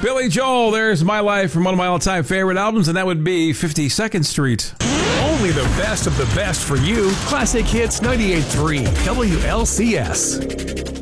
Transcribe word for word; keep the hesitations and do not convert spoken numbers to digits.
Billy Joel, there's My Life from one of my all-time favorite albums, and that would be fifty-second Street. Only the best of the best for you. Classic Hits ninety-eight point three W L C S.